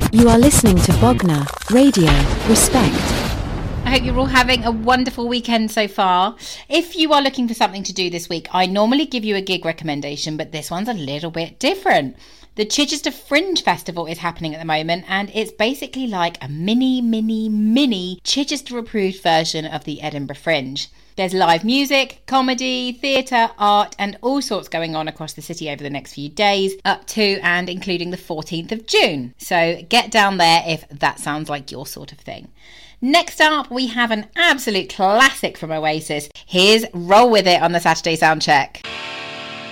You are listening to Bogner Radio. Respect. I hope you're all having a wonderful weekend so far. If you are looking for something to do this week, I normally give you a gig recommendation, but this one's a little bit different. The Chichester Fringe Festival is happening at the moment, and it's basically like a mini Chichester-approved version of the Edinburgh Fringe. There's live music, comedy, theatre, art, and all sorts going on across the city over the next few days, up to and including the 14th of June. So get down there if that sounds like your sort of thing. Next up, we have an absolute classic from Oasis. Here's Roll With It on the Saturday Soundcheck.